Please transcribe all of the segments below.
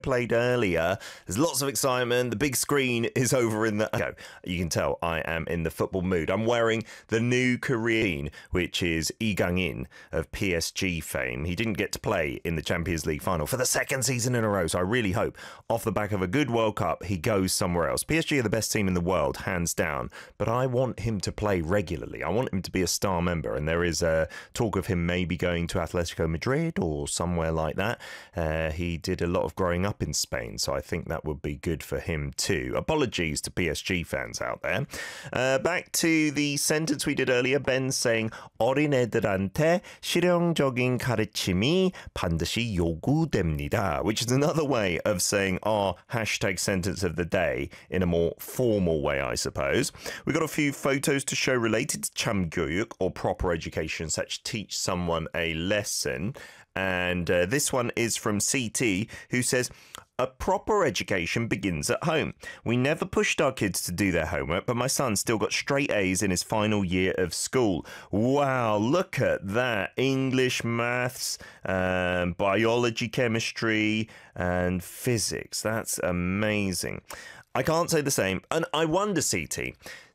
played earlier. There's lots of excitement. The big screen is over in the... You can tell I am in the football mood. I'm wearing the new Korean, which is Lee Kang-in of PSG fame. He didn't get to play in the Champions League final for the second season in a row, so I really hope off the back of a good World Cup he goes somewhere else. PSG are the best team in the world, hands down, but I want him to play regularly. I want him to be a star member, and there is a talk of him maybe going to Atletico Madrid or somewhere like that. He did a lot of growing up in Spain, so I think that would be good for him too. Apologies to PSG fans out there. Back to the sentence we did earlier. Ben saying 어린애들한테 실용적인 가르침이 반드시 요구됩니다, which is another way of saying our hashtag sentence of the day in a more formal way, I suppose. We've got a few photos to show related to 참교육 or proper education, such teach someone a lesson. And this one is from CT, who says, a proper education begins at home. We never pushed our kids to do their homework, but my son still got straight A's in his final year of school. Wow, look at that. English, maths, biology, chemistry, and physics. That's amazing. I can't say the same. And I wonder, CT,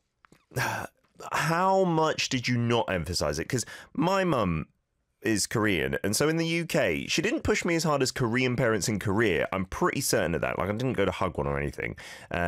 how much did you not emphasize it? Because my mum is Korean, and so in the UK she didn't push me as hard as Korean parents in Korea. I'm pretty certain of that. Like, I didn't go to hug one or anything,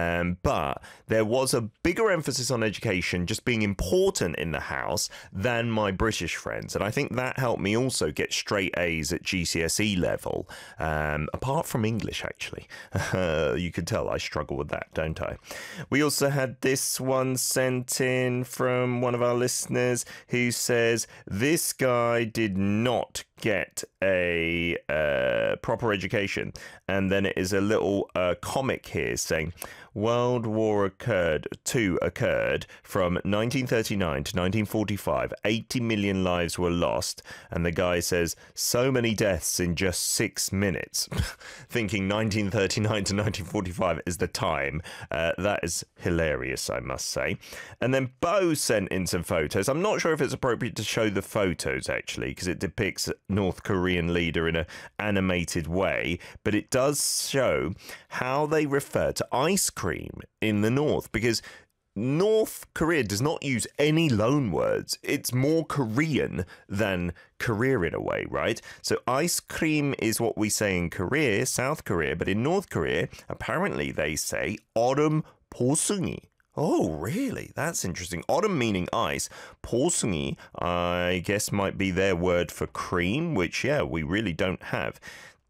but there was a bigger emphasis on education just being important in the house than my British friends, and I think that helped me also get straight A's at GCSE level, apart from English actually. You can tell I struggle with that, don't I? We also had this one sent in from one of our listeners who says, this guy did not get a proper education, and then it is a little comic here saying World War II occurred from 1939 to 1945. 80 million lives were lost, and the guy says so many deaths in just 6 minutes. Thinking 1939 to 1945 is the time. That is hilarious, I must say. And then Bo sent in some photos. I'm not sure if it's appropriate to show the photos actually, because it depicts North Korean leader in an animated way, but it does show how they refer to ice cream in the North, because North Korea does not use any loan words. It's more Korean than Korea in a way, right? So ice cream is what we say in Korea, South Korea, but in North Korea, apparently they say 얼음 보숭이. Oh, really? That's interesting. Autumn meaning ice. 보숭이, I guess, might be their word for cream, which, yeah, we really don't have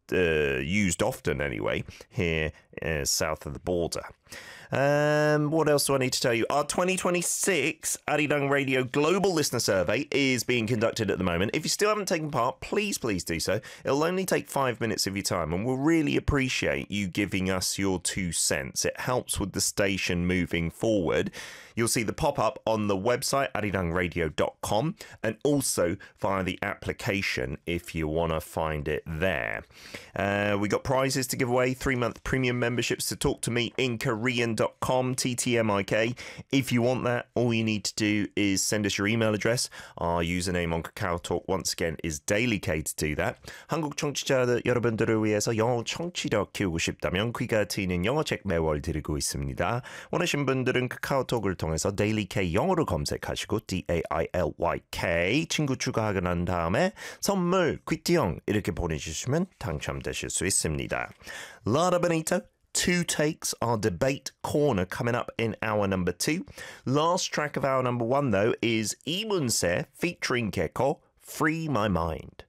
used often anyway here south of the border. What else do I need to tell you? Our 2026 Arirang Radio Global Listener Survey is being conducted at the moment. If you still haven't taken part, please do so. It'll only take 5 minutes of your time, and we'll really appreciate you giving us your 2 cents. It helps with the station moving forward. You'll see the pop-up on the website, arirangradio.com, and also via the application if you want to find it there. We got prizes to give away, 3-month premium memberships to Talk to Me in Korean.com, TTMIK. If you want that, all you need to do is send us your email address. Our username on KakaoTalk, once again, is DailyK to do that. 한국 청취자 여러분들을 위해서 영어 청취력 키우고 싶다면 귀가 트이는 영어 책 매월 드리고 있습니다. 원하신 분들은 카카오톡을 통해서 DailyK 영어로 검색하시고 DAILYK 친구 추가하고 난 다음에 선물 귀띠용 이렇게 보내주시면 당첨되실 수 있습니다. Lara Benito, 2 takes, our debate corner coming up in hour number 2. Last track of hour number 1 though is Lee Mun-se featuring Keiko, Free My Mind.